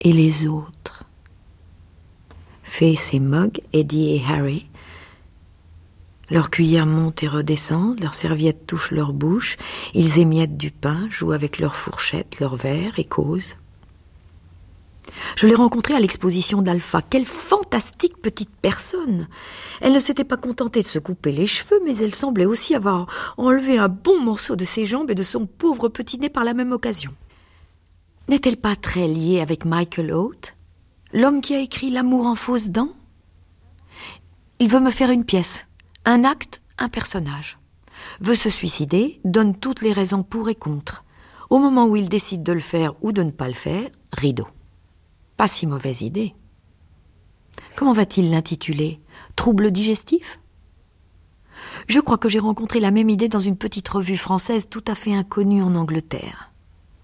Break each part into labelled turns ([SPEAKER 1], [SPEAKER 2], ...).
[SPEAKER 1] et les autres. Faith et Mug, Eddie et Harry. Leurs cuillères montent et redescendent, leurs serviettes touchent leur bouche, ils émiettent du pain, jouent avec leurs fourchettes, leurs verres et causent. Je l'ai rencontrée à l'exposition d'Alpha. Quelle fantastique petite personne! Elle ne s'était pas contentée de se couper les cheveux, mais elle semblait aussi avoir enlevé un bon morceau de ses jambes et de son pauvre petit nez par la même occasion. N'est-elle pas très liée avec Michael Oates, l'homme qui a écrit L'amour en fausses dents? Il veut me faire une pièce, un acte, un personnage. Veut se suicider, donne toutes les raisons pour et contre. Au moment où il décide de le faire ou de ne pas le faire, rideau. Pas si mauvaise idée. Comment va-t-il l'intituler? Trouble digestif? Je crois que j'ai rencontré la même idée dans une petite revue française tout à fait inconnue en Angleterre.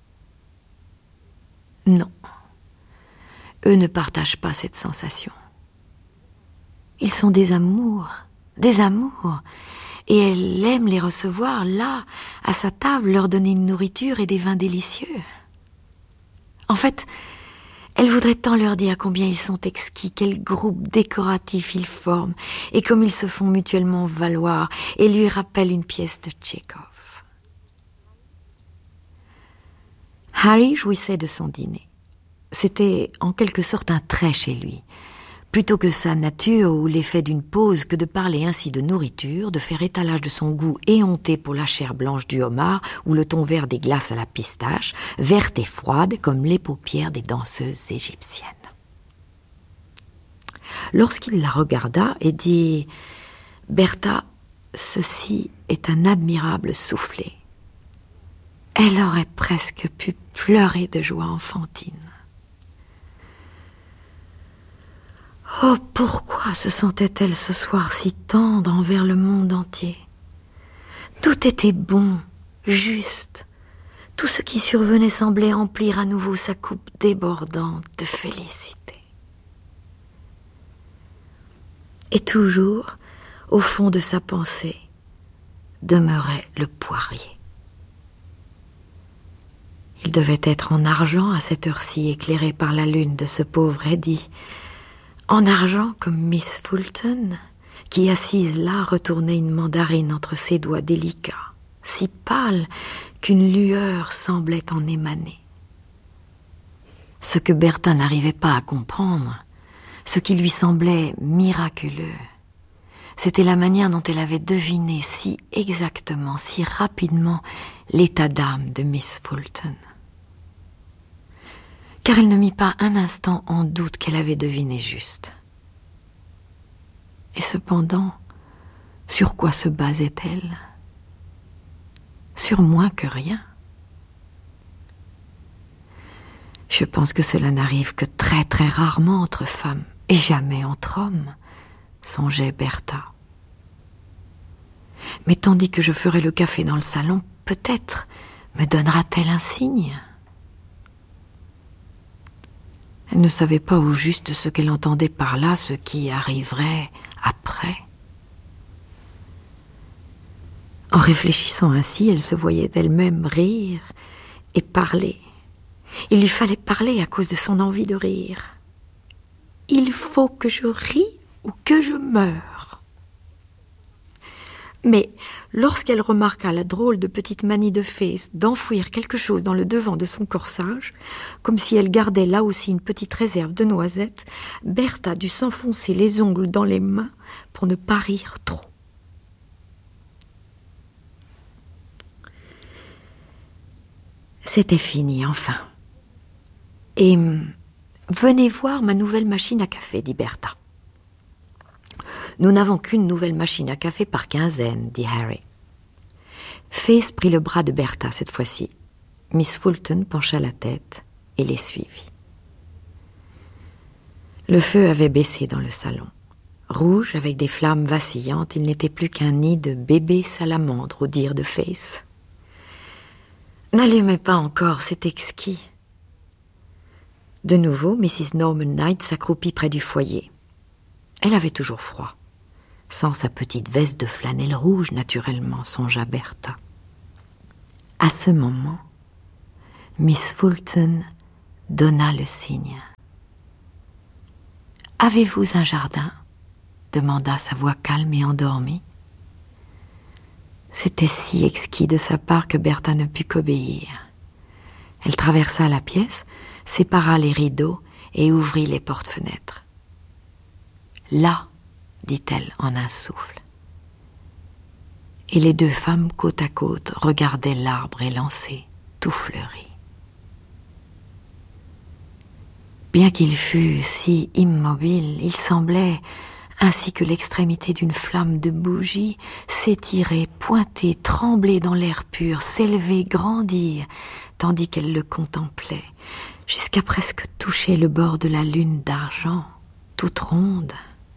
[SPEAKER 1] Non. Eux ne partagent pas cette sensation. Ils sont des amours, et elle aime les recevoir là, à sa table, leur donner une nourriture et des vins délicieux. En fait, elle voudrait tant leur dire combien ils sont exquis, quel groupe décoratif ils forment, et comme ils se font mutuellement valoir, et lui rappellent une pièce de Tchekhov. Harry jouissait de son dîner. C'était en quelque sorte un trait chez lui. Plutôt que sa nature ou l'effet d'une pause que de parler ainsi de nourriture, de faire étalage de son goût éhonté pour la chair blanche du homard ou le ton vert des glaces à la pistache, verte et froide comme les paupières des danseuses égyptiennes. Lorsqu'il la regarda et dit « Bertha, ceci est un admirable soufflet », elle aurait presque pu pleurer de joie enfantine. Oh, pourquoi se sentait-elle ce soir si tendre envers le monde entier? Tout était bon, juste. Tout ce qui survenait semblait emplir à nouveau sa coupe débordante de félicité. Et toujours, au fond de sa pensée, demeurait le poirier. Il devait être en argent à cette heure-ci, éclairé par la lune de ce pauvre Eddie, en argent comme Miss Fulton, qui assise là retournait une mandarine entre ses doigts délicats, si pâle qu'une lueur semblait en émaner. Ce que Bertha n'arrivait pas à comprendre, ce qui lui semblait miraculeux, c'était la manière dont elle avait deviné si exactement, si rapidement l'état d'âme de Miss Fulton. Car elle ne mit pas un instant en doute qu'elle avait deviné juste. Et cependant, sur quoi se basait-elle? Sur moins que rien. Je pense que cela n'arrive que très très rarement entre femmes, et jamais entre hommes, songeait Bertha. Mais tandis que je ferai le café dans le salon, peut-être me donnera-t-elle un signe? Elle ne savait pas au juste ce qu'elle entendait par là, ce qui arriverait après. En réfléchissant ainsi, elle se voyait d'elle-même rire et parler. Il lui fallait parler à cause de son envie de rire. « Il faut que je rie ou que je meure. » Mais lorsqu'elle remarqua la drôle de petite manie de Faith d'enfouir quelque chose dans le devant de son corsage, comme si elle gardait là aussi une petite réserve de noisettes, Bertha dut s'enfoncer les ongles dans les mains pour ne pas rire trop. C'était fini, enfin. « Et venez voir ma nouvelle machine à café, dit Bertha. » Nous n'avons qu'une nouvelle machine à café par quinzaine, dit Harry. Faith prit le bras de Bertha cette fois-ci. Miss Fulton pencha la tête et les suivit. Le feu avait baissé dans le salon. Rouge, avec des flammes vacillantes, il n'était plus qu'un nid de bébés salamandres, au dire de Faith. « N'allumez pas encore, c'est exquis. » De nouveau, Mrs. Norman Knight s'accroupit près du foyer. Elle avait toujours froid. Sans sa petite veste de flanelle rouge, naturellement, songea Bertha. À ce moment, Miss Fulton donna le signe. « Avez-vous un jardin ?» demanda sa voix calme et endormie. C'était si exquis de sa part que Bertha ne put qu'obéir. Elle traversa la pièce, sépara les rideaux et ouvrit les portes-fenêtres. « Là !» dit-elle en un souffle. Et les deux femmes, côte à côte, regardaient l'arbre élancé, tout fleuri. Bien qu'il fût si immobile, il semblait, ainsi que l'extrémité d'une flamme de bougie, s'étirer, pointer, trembler dans l'air pur, s'élever, grandir, tandis qu'elle le contemplait, jusqu'à presque toucher le bord de la lune d'argent, toute ronde.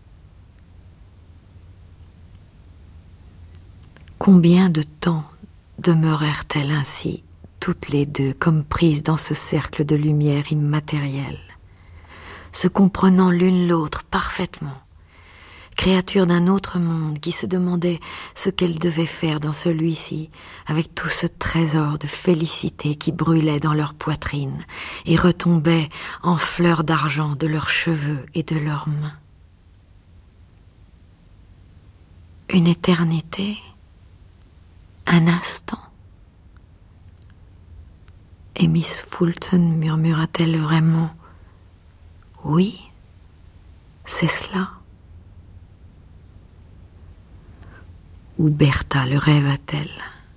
[SPEAKER 1] Combien de temps demeurèrent-elles ainsi, toutes les deux, comme prises dans ce cercle de lumière immatérielle, se comprenant l'une l'autre parfaitement, créatures d'un autre monde qui se demandaient ce qu'elles devaient faire dans celui-ci, avec tout ce trésor de félicité qui brûlait dans leur poitrine et retombait en fleurs d'argent de leurs cheveux et de leurs mains. Une éternité, un instant. Et Miss Fulton murmura-t-elle vraiment « Oui, c'est cela ». Ou Bertha le rêva-t-elle?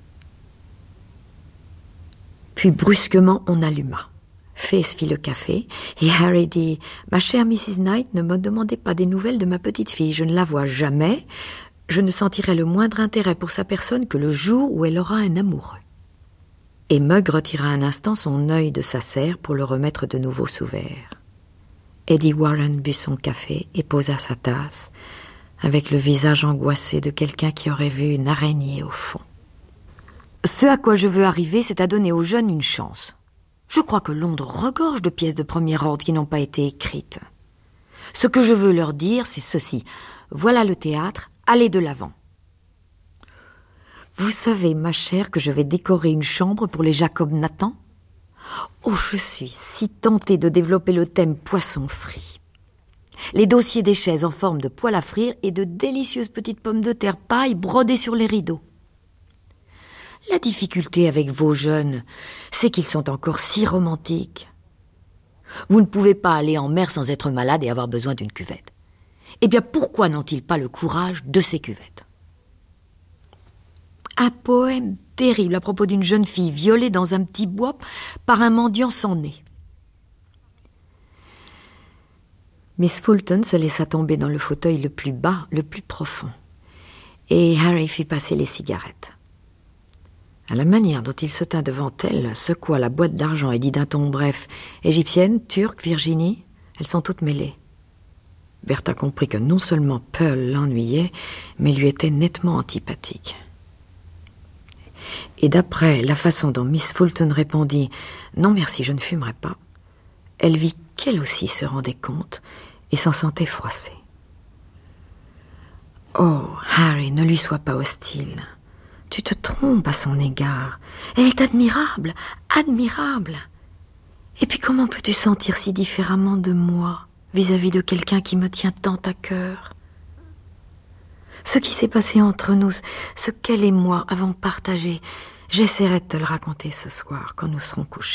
[SPEAKER 1] Puis brusquement on alluma. Faith fit le café et Harry dit « Ma chère Mrs. Knight, ne me demandez pas des nouvelles de ma petite fille, je ne la vois jamais. Je ne sentirai le moindre intérêt pour sa personne que le jour où elle aura un amoureux. » Et Mugg retira un instant son œil de sa serre pour le remettre de nouveau sous verre. Eddie Warren but son café et posa sa tasse, avec le visage angoissé de quelqu'un qui aurait vu une araignée au fond. « Ce à quoi je veux arriver, c'est à donner aux jeunes une chance. Je crois que Londres regorge de pièces de premier ordre qui n'ont pas été écrites. Ce que je veux leur dire, c'est ceci. Voilà le théâtre, allez de l'avant. Vous savez, ma chère, que je vais décorer une chambre pour les Jacob Nathan? Oh, je suis si tentée de développer le thème poisson frit. Les dossiers des chaises en forme de poêle à frire et de délicieuses petites pommes de terre paille brodées sur les rideaux. La difficulté avec vos jeunes, c'est qu'ils sont encore si romantiques. Vous ne pouvez pas aller en mer sans être malade et avoir besoin d'une cuvette. Eh bien, pourquoi n'ont-ils pas le courage de ces cuvettes? Un poème terrible à propos d'une jeune fille violée dans un petit bois par un mendiant sans nez. Miss Fulton se laissa tomber dans le fauteuil le plus bas, le plus profond, et Harry fit passer les cigarettes. À la manière dont il se tint devant elle, secoua la boîte d'argent et dit d'un ton bref « Égyptienne, turque, Virginie, elles sont toutes mêlées. » Bertha comprit que non seulement Pearl l'ennuyait, mais lui était nettement antipathique. Et d'après la façon dont Miss Fulton répondit « Non merci, je ne fumerai pas », elle vit qu'elle aussi se rendait compte et s'en sentait froissée. « Oh, Harry, ne lui sois pas hostile. Tu te trompes à son égard. Elle est admirable, admirable. Et puis comment peux-tu sentir si différemment de moi vis-à-vis de quelqu'un qui me tient tant à cœur? Ce qui s'est passé entre nous, ce qu'elle et moi avons partagé, j'essaierai de te le raconter ce soir quand nous serons couchés. »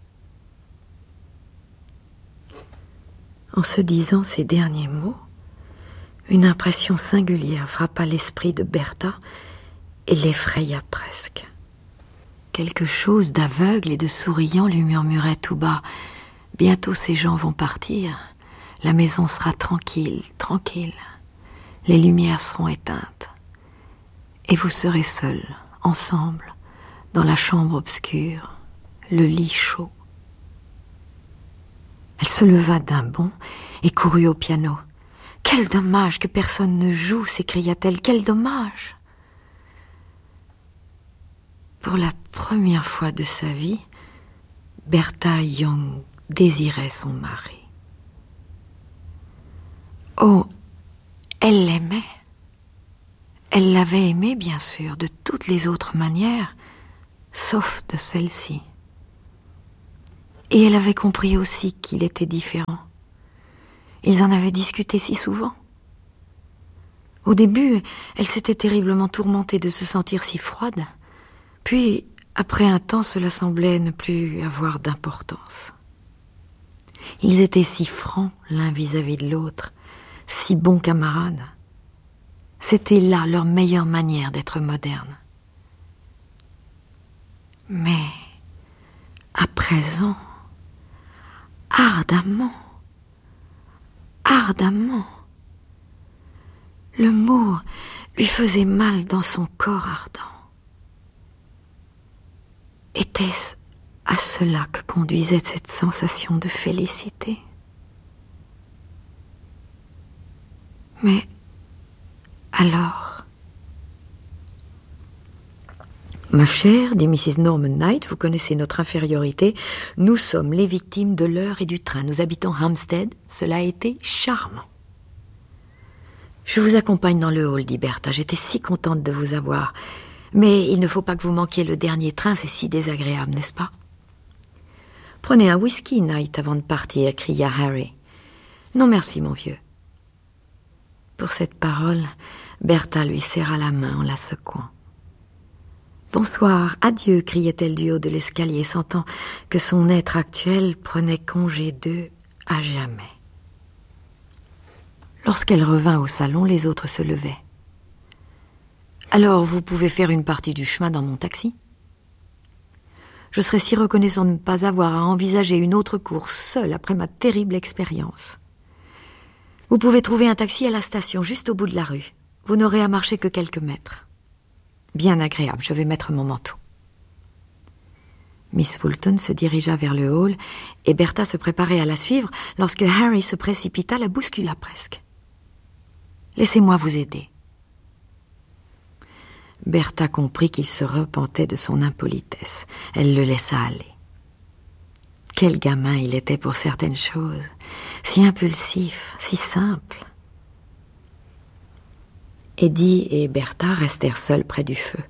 [SPEAKER 1] En se disant ces derniers mots, une impression singulière frappa l'esprit de Bertha et l'effraya presque. Quelque chose d'aveugle et de souriant lui murmurait tout bas « Bientôt ces gens vont partir, la maison sera tranquille, tranquille. Les lumières seront éteintes, et vous serez seuls, ensemble, dans la chambre obscure, le lit chaud. » Elle se leva d'un bond et courut au piano. « Quel dommage que personne ne joue !» s'écria-t-elle. « Quel dommage !» Pour la première fois de sa vie, Bertha Young désirait son mari. Oh, elle l'aimait. Elle l'avait aimé, bien sûr, de toutes les autres manières, sauf de celle-ci. Et elle avait compris aussi qu'il était différent. Ils en avaient discuté si souvent. Au début, elle s'était terriblement tourmentée de se sentir si froide. Puis, après un temps, cela semblait ne plus avoir d'importance. Ils étaient si francs l'un vis-à-vis de l'autre, si bons camarades. C'était là leur meilleure manière d'être modernes. Mais, à présent, ardemment, le mot lui faisait mal dans son corps ardent. Était-ce à cela que conduisait cette sensation de félicité? Mais alors... Ma chère, dit Mrs. Norman Knight, vous connaissez notre infériorité. Nous sommes les victimes de l'heure et du train. Nous habitons Hampstead. Cela a été charmant. Je vous accompagne dans le hall, dit Bertha. J'étais si contente de vous avoir. Mais il ne faut pas que vous manquiez le dernier train, c'est si désagréable, n'est-ce pas? Prenez un whisky, Knight, avant de partir, cria Harry. Non, merci, mon vieux. Pour cette parole, Bertha lui serra la main en la secouant. Bonsoir, adieu, criait-elle du haut de l'escalier, sentant que son être actuel prenait congé d'eux à jamais. Lorsqu'elle revint au salon, les autres se levaient. « Alors, vous pouvez faire une partie du chemin dans mon taxi ? Je serais si reconnaissant de ne pas avoir à envisager une autre course seule après ma terrible expérience. Vous pouvez trouver un taxi à la station, juste au bout de la rue. Vous n'aurez à marcher que quelques mètres. Bien agréable, je vais mettre mon manteau. » Miss Fulton se dirigea vers le hall et Bertha se préparait à la suivre lorsque Harry se précipita, la bouscula presque. « Laissez-moi vous aider. » Bertha comprit qu'il se repentait de son impolitesse. Elle le laissa aller. Quel gamin il était pour certaines choses, si impulsif, si simple. Eddie et Bertha restèrent seuls près du feu.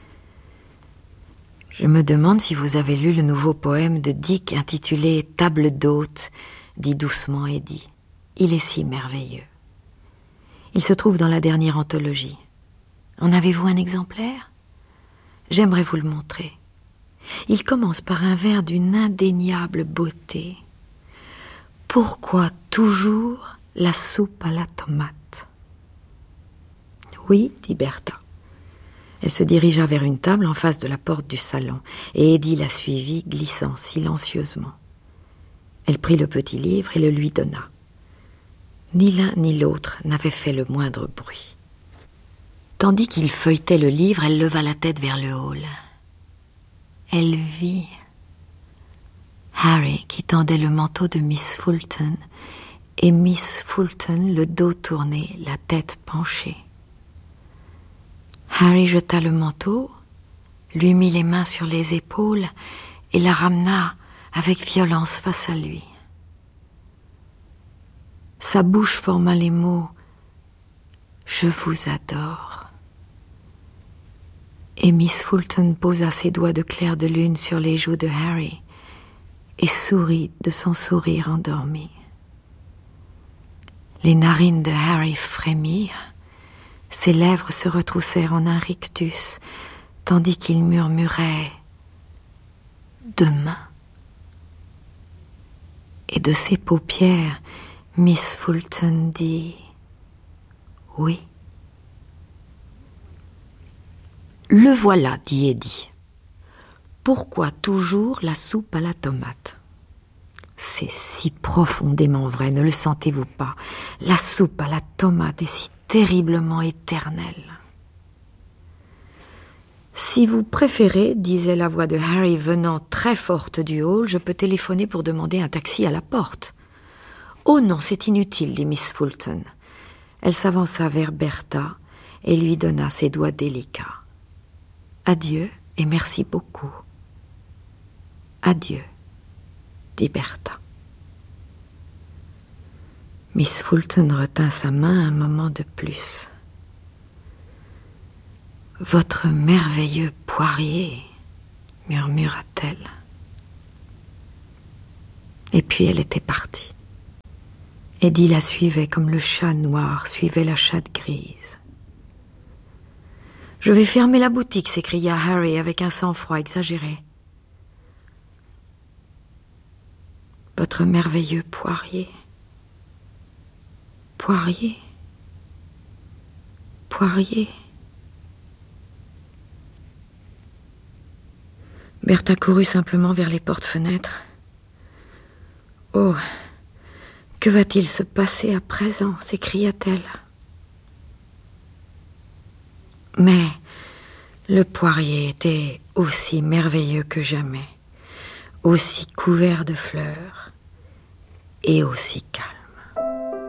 [SPEAKER 1] « Je me demande si vous avez lu le nouveau poème de Dick intitulé « Table d'hôte », dit doucement Eddie. Il est si merveilleux. Il se trouve dans la dernière anthologie. En avez-vous un exemplaire? J'aimerais vous le montrer. Il commence par un vers d'une indéniable beauté. « Pourquoi toujours la soupe à la tomate ?» Oui, dit Bertha. Elle se dirigea vers une table en face de la porte du salon, et Eddie la suivit, glissant silencieusement. Elle prit le petit livre et le lui donna. Ni l'un ni l'autre n'avait fait le moindre bruit. Tandis qu'il feuilletait le livre, elle leva la tête vers le hall. Elle vit Harry qui tendait le manteau de Miss Fulton, et Miss Fulton, le dos tourné, la tête penchée. Harry jeta le manteau, lui mit les mains sur les épaules et la ramena avec violence face à lui. Sa bouche forma les mots « Je vous adore ». Et Miss Fulton posa ses doigts de clair de lune sur les joues de Harry et sourit de son sourire endormi. Les narines de Harry frémirent, ses lèvres se retroussèrent en un rictus, tandis qu'il murmurait « Demain ». Et de ses paupières, Miss Fulton dit « Oui ». « Le voilà, dit Eddie. Pourquoi toujours la soupe à la tomate ? C'est si profondément vrai, ne le sentez-vous pas ? La soupe à la tomate est si terriblement éternelle. Si vous préférez, disait la voix de Harry venant très forte du hall, je peux téléphoner pour demander un taxi à la porte. Oh non, c'est inutile, dit Miss Fulton. Elle s'avança vers Bertha et lui donna ses doigts délicats. Adieu et merci beaucoup. Adieu, dit Bertha. Miss Fulton retint sa main un moment de plus. « Votre merveilleux poirier » murmura-t-elle. Et puis elle était partie. Eddie la suivait comme le chat noir suivait la chatte grise. « Je vais fermer la boutique », s'écria Harry avec un sang-froid exagéré. « Votre merveilleux poirier. Poirier. Poirier. » Bertha courut simplement vers les portes-fenêtres. « Oh, que va-t-il se passer à présent ?» s'écria-t-elle. Mais le poirier était aussi merveilleux que jamais, aussi couvert de fleurs et aussi calme.